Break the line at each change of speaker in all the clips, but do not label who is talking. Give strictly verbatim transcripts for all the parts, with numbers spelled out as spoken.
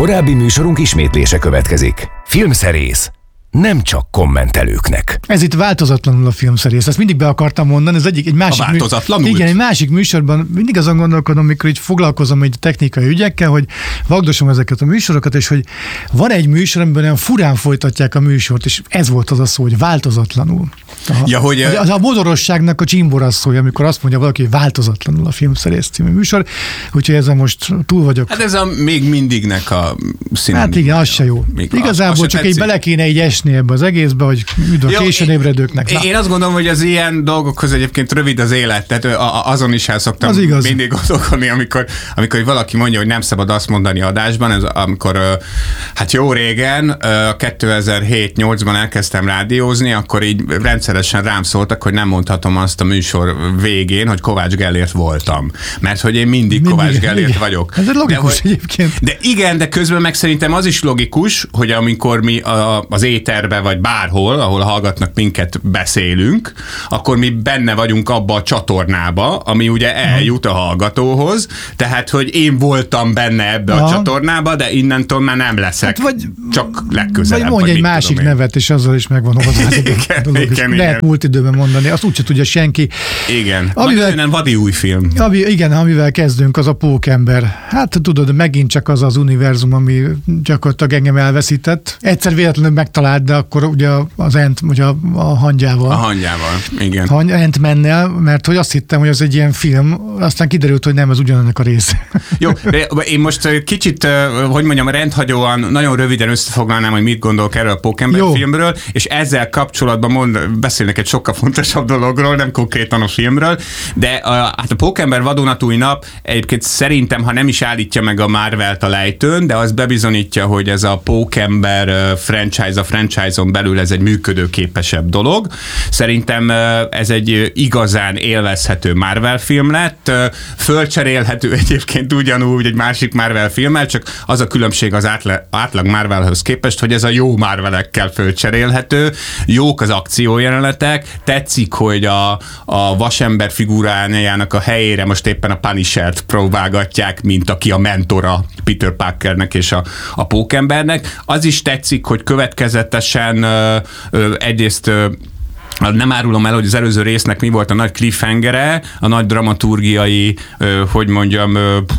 Korábbi műsorunk ismétlése következik. Filmszerész. Nem csak kommentelőknek.
Ez itt változatlanul a filmszerész. Ezt mindig be akartam mondani. Ez egyik, egy másik
a változatlanul?
Mű... Igen, egy másik műsorban mindig azon gondolkodom, mikor így foglalkozom egy technikai ügyekkel, hogy vagdosom ezeket a műsorokat, és hogy van egy műsor, amiben olyan furán folytatják a műsort, és ez volt az a szó, hogy változatlanul. A,
ja, hogy
az a modorosságnak a csimborasszója, amikor azt mondja valaki, hogy változatlanul a filmszerész című műsor, úgyhogy ezzel most túl vagyok.
Hát ez a még mindignek a színű.
Hát igen, az se jó. Még Igazából az, csak így bele kéne így esni ebbe az egészbe, hogy üdv a későn ébredőknek.
Én, én azt gondolom, hogy az ilyen dolgokhoz egyébként rövid az élet, tehát azon is el szoktam mindig gondolkodni, amikor, amikor valaki mondja, hogy nem szabad azt mondani adásban, ez amikor hát jó régen, kétezer-hét nyolcban elkezdtem rádiózni, akkor így rendszeresen rám szóltak, hogy nem mondhatom azt a műsor végén, hogy Kovács Gellért voltam. Mert hogy én mindig, mindig Kovács Gellért igen. vagyok.
Ez logikus
de,
egyébként.
De igen, de közben meg szerintem az is logikus, hogy amikor mi a, az éterbe vagy bárhol, ahol hallgatnak minket, beszélünk, akkor mi benne vagyunk abba a csatornába, ami ugye eljut a hallgatóhoz, tehát, hogy én voltam benne ebbe Aha. a csatornába, de innentől már nem leszek, hát vagy, csak legközelebb.
Vagy mondj egy másik nevet, és azzal is megvan hozzá.
igen, igen,
lehet múlt időben mondani, azt úgyse tudja senki.
Igen, amivel, majd vadi új film.
Ami, igen, amivel kezdünk, az a Pókember. Hát tudod, megint csak az az univerzum, ami gyakorlatilag engem elveszített. Egyszer véletlenül megtalált, de akkor ugye az Ant, ugye a, a hangyával.
A hangyával, igen.
Hany, Ant-mannel, mert hogy azt hittem, hogy az egy ilyen film, aztán kiderült, hogy nem, ez ugyanennek a része.
Jó, én most kicsit, hogy mondjam, rendhagyóan, nagyon röviden összefoglalnám, hogy mit gondolok erről a Pókember Jó. filmről, és ezzel kapcsolatban mond, beszélnek egy sokkal fontosabb dologról, nem konkrétan a filmről, de a, hát a Pókember vadonatúj nap egyébként szerintem, ha nem is állítja meg a Marvelt a lejtőn, de az bebizonyítja, hogy ez a Pókember franchise, a franchise-on belül ez egy működőképesebb dolog. Szerintem ez egy igazán élvezhető Marvel film lett, fölcserélhető egyébként ugyanúgy egy másik Marvel filmmel, csak az a különbség az átla, átlag Marvelhöz képest, hogy ez a jó Marvelekkel fölcserélhető, jók az akciójelenetek, tetszik, hogy a, a vasember figurájának a helyére most éppen a Punishert próbálgatják, mint aki a mentora Peter Parkernek és a, a Pókembernek. Az is tetszik, hogy következetesen ö, ö, egyrészt ö, nem árulom el, hogy az előző résznek mi volt a nagy cliffhangere, a nagy dramaturgiai, hogy mondjam,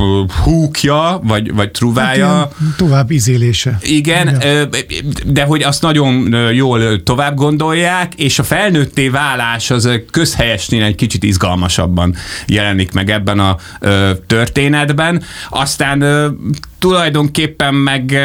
húkja, vagy, vagy truvája. Hát
tovább izélése.
Igen, ja. De hogy azt nagyon jól tovább gondolják, és a felnőtté válás az közhelyesnél egy kicsit izgalmasabban jelenik meg ebben a történetben. Aztán tulajdonképpen meg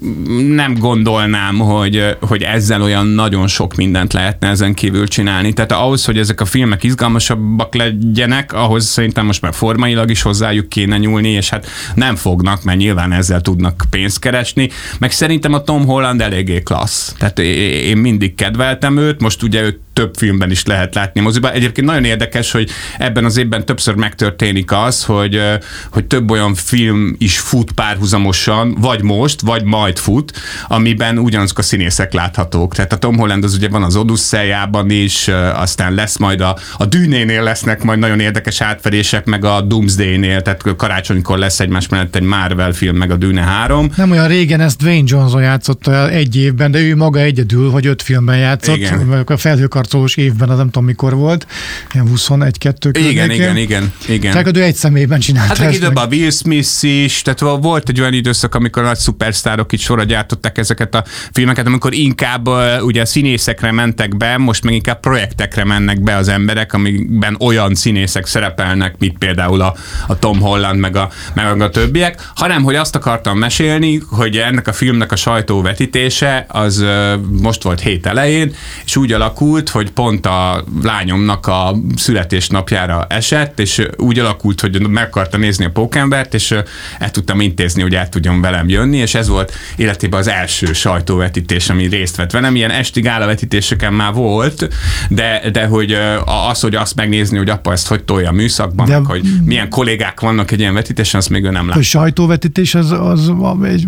nem gondolnám, hogy, hogy ezzel olyan nagyon sok mindent lehetne ezen kívül csinálni. Tehát ahhoz, hogy ezek a filmek izgalmasabbak legyenek, ahhoz szerintem most már formailag is hozzájuk kéne nyúlni, és hát nem fognak, mert nyilván ezzel tudnak pénzt keresni. Meg szerintem a Tom Holland eléggé klassz. Tehát én mindig kedveltem őt, most ugye őt több filmben is lehet látni moziban. Egyébként nagyon érdekes, hogy ebben az évben többször megtörténik az, hogy, hogy több olyan film is fut párhuzamosan, vagy most, vagy majd fut, amiben ugyanazok a színészek láthatók. Tehát a Tom Holland az ugye van az Odyssey-jában is, aztán lesz majd a, a Dűnénél lesznek majd nagyon érdekes átfedések, meg a Doomsday-nél, tehát karácsonykor lesz egymás mellett egy Marvel film, meg a Dűne három.
Nem olyan régen ezt Dwayne Johnson játszotta egy évben, de ő maga egyedül, hogy öt filmben játszott. Igen. A felhőkarcolós évben, az nem tudom mikor volt, ilyen huszonegy kettő környékén.
Igen, igen, igen, igen.
Tehát ő egy személyben csinálta.
Hát meg időben a Will Smith is, tehát volt egy olyan időszak, amikor a nagy szupersztárok itt sorra gyártották ezeket a filmeket, amikor inkább ugye a színészekre mentek be, most meg inkább projektekre mennek be az emberek, amikben olyan színészek szerepelnek, mint például a, a Tom Holland, meg a, meg a többiek, hanem hogy azt akartam mesélni, hogy ennek a filmnek a sajtóvetítése az most volt hét elején, és úgy alakult, hogy pont a lányomnak a születésnapjára esett, és úgy alakult, hogy meg akarta nézni a Pókembert, és el tudtam intézni, hogy el tudjon velem jönni, és ez volt életében az első sajtóvetítés, ami részt vett velem. Ilyen esti gálavetítéseken már volt, de, de hogy az, hogy azt megnézni, hogy apa ezt hogy tolja a műszakban, de, meg, hogy milyen kollégák vannak egy ilyen vetítésen, azt még ő nem látta.
A sajtóvetítés az, az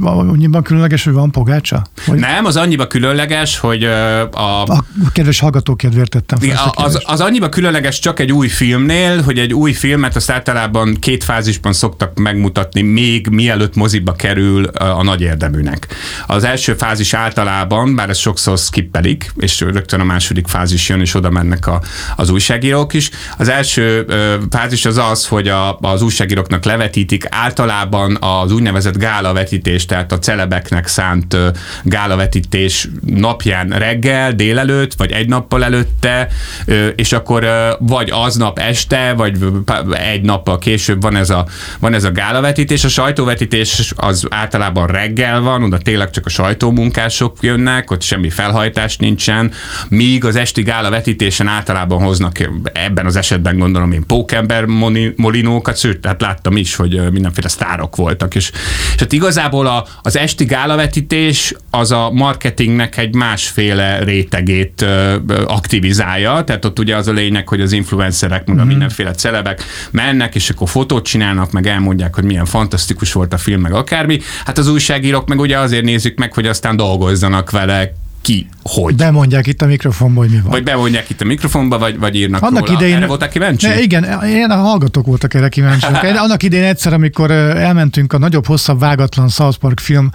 annyiban különleges, hogy van pogácsa? Vagy?
Nem, az annyiban különleges, hogy a...
A kedves hallgatók utókedvéért tettem fel.
Igen, az, az annyiba különleges csak egy új filmnél, hogy egy új filmet azt általában két fázisban szoktak megmutatni, még mielőtt moziba kerül a, a nagy érdeműnek. Az első fázis általában, bár ezt sokszor skippelik, és rögtön a második fázis jön, és oda mennek a, az újságírók is. Az első ö, fázis az az, hogy a, az újságíróknak levetítik általában az úgynevezett gálavetítés, tehát a celebeknek szánt ö, gálavetítés napján reggel, délelőtt, vagy egy nappal előtte, ö, és akkor ö, vagy aznap este, vagy egy nappal később van ez a, van ez a gálavetítés. A sajtóvetítés az általában reggel van, oda tényleg csak a sajtómunkások jönnek, ott semmi felhajtás nincsen, míg az esti gálavetítésen általában hoznak, ebben az esetben gondolom én pókember molinókat, sőt, tehát láttam is, hogy mindenféle sztárok voltak, és, és hát igazából a, az esti gálavetítés az a marketingnek egy másféle rétegét ö, aktivizálja, tehát ott ugye az a lényeg, hogy az influencerek, meg a mindenféle celebek mennek, és akkor fotót csinálnak, meg elmondják, hogy milyen fantasztikus volt a film, meg akármi. Hát az újságírók meg ugye azért nézzük meg, hogy aztán dolgozzanak vele, ki, hogy.
Bemondják itt a mikrofonba, hogy mi van.
Vagy bemondják itt a mikrofonba, vagy, vagy írnak
annak
róla.
Idején,
erre voltak kíváncsi?
Ne, igen, én a hallgatók voltak erre kíváncsiak. Annak idején egyszer, amikor elmentünk a nagyobb, hosszabb, vágatlan South Park film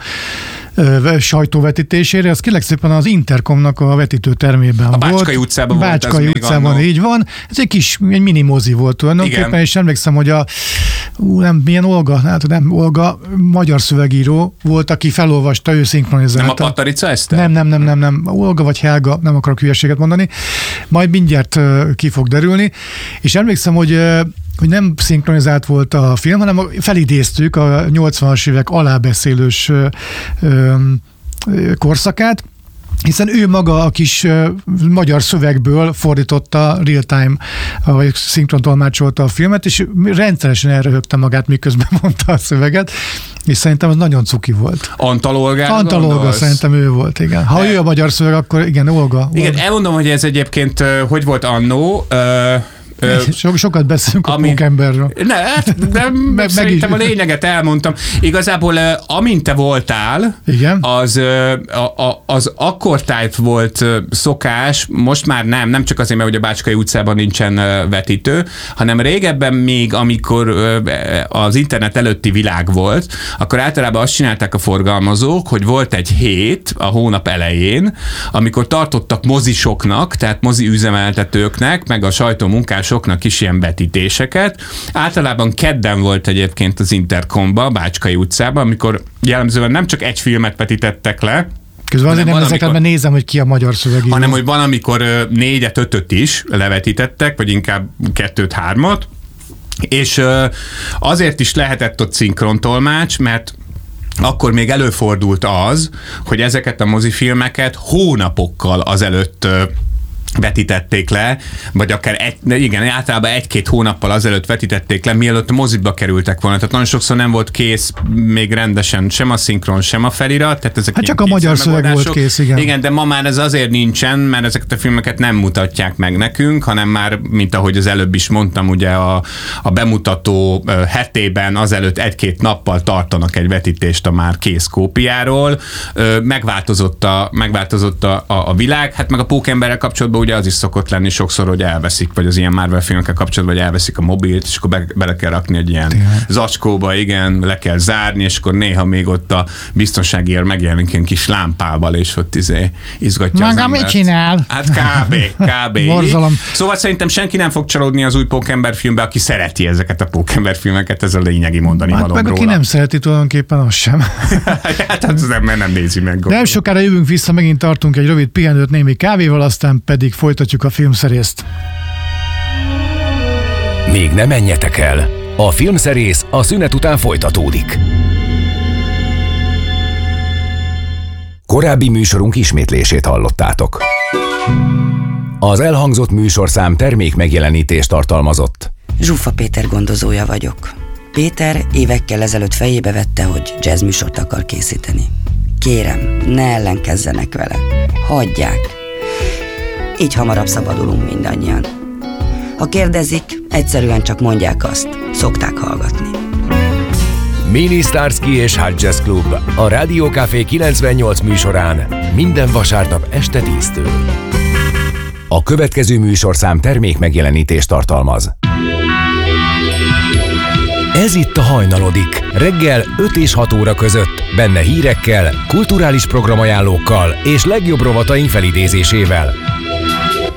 sajtóvetítésére, az kérlek szépen az Intercomnak a vetítőtermében volt.
A Bácskai utcában volt.
Bácskai utcában, annó. Így van. Ez egy kis, egy mini mozi volt tulajdonképpen, és emlékszem, hogy a ú, nem, milyen Olga, hát nem Olga, magyar szövegíró volt, aki felolvasta, ő szinkronizálta.
Nem a Patarica Eszter?
Nem, nem, nem, nem, nem. Olga vagy Helga, nem akarok hülyeséget mondani. Majd mindjárt uh, ki fog derülni. És emlékszem, hogy uh, hogy nem szinkronizált volt a film, hanem felidéztük a nyolcvanas évek alábeszélős ö, ö, korszakát, hiszen ő maga a kis ö, magyar szövegből fordította real-time, vagy szinkrontolmácsolta a filmet, és rendszeresen elröhögte magát, miközben mondta a szöveget, és szerintem az nagyon cuki volt.
Antal Olgára
Antal Olga, szerintem ő volt, igen. Ha De... ő a magyar szöveg, akkor igen, Olga.
Igen,
Olga.
Elmondom, hogy ez egyébként hogy volt annó, ö,
So, sokat beszélünk a pókemberről.
Ne, de meg, szerintem meg a lényeget elmondtam. Igazából, amint te voltál, igen? az, a, a, az akkortájt volt szokás, most már nem, nem csak azért, mert ugye a Bácskai utcában nincsen vetítő, hanem régebben még, amikor az internet előtti világ volt, akkor általában azt csinálták a forgalmazók, hogy volt egy hét a hónap elején, amikor tartottak mozisoknak, tehát mozi üzemeltetőknek, meg a sajtómunkásoknak is ilyen vetítéseket. Általában kedden volt egyébként az Intercomba, a Bácskai utcában, amikor jellemzően nem csak egy filmet vetítettek le,
közben azért nem ezeket, mert nézem, hogy ki a magyar szövegíró.
Hanem, hogy van, amikor négyet, ötöt is levetítettek, vagy inkább kettőt, hármat, és azért is lehetett ott szinkrontolmács, mert akkor még előfordult az, hogy ezeket a mozifilmeket hónapokkal azelőtt vetítették le, vagy akár egy, igen, általában egy-két hónappal azelőtt vetítették le, mielőtt a moziba kerültek volna. Tehát nagyon sokszor nem volt kész még rendesen sem a szinkron, sem a felirat. Tehát ezek
hát csak a magyar szöveg volt kész, igen.
Igen, de ma már ez azért nincsen, mert ezeket a filmeket nem mutatják meg nekünk, hanem már, mint ahogy az előbb is mondtam, ugye a, a bemutató hetében azelőtt egy-két nappal tartanak egy vetítést a már kész kópiáról. Megváltozott a, megváltozott a, a, a világ, hát meg a pókemberrel kapcsolatban ugye az is szokott lenni sokszor, hogy elveszik, vagy az ilyen Marvel filmekkel kapcsolatban, hogy elveszik a mobilt, és akkor be, bele kell rakni egy ilyen Tényleg. zacskóba, igen, le kell zárni, és akkor néha még ott a biztonságiért megjelenik ilyen kis lámpával, és ott izé izgatja
Maga
az embert.
mit csinál?
Hát kb. kb.
Borzalom.
Szóval szerintem senki nem fog csalódni az új Pókember filmbe, aki szereti ezeket a Pókember filmeket, ez a lényegi mondani
hát
való
meg
róla.
aki nem szereti tulajdonképpen, az sem.
Hát az nem, mert nem nézi meg.
Nem sokára jövünk vissza, megint tartunk egy rövid pihenőt némi kávéval, aztán pedig folytatjuk a filmszerészt.
Még ne menjetek el! A filmszerész a szünet után folytatódik. Korábbi műsorunk ismétlését hallottátok. Az elhangzott műsorszám termék megjelenítést tartalmazott.
Zsuffa Péter gondozója vagyok. Péter évekkel ezelőtt fejébe vette, hogy jazz műsort akar készíteni. Kérem, ne ellenkezzenek vele. Hagyják. Így hamarabb szabadulunk mindannyian. Ha kérdezik, egyszerűen csak mondják azt, szokták hallgatni.
Mini Starsky és Hot Jazz Club a Rádió Café kilencvennyolc műsorán minden vasárnap este tíztől. A következő műsorszám termék megjelenítést tartalmaz. Ez itt a Hajnalodik. Reggel öt és hat óra között. Benne hírekkel, kulturális programajánlókkal és legjobb rovataink felidézésével.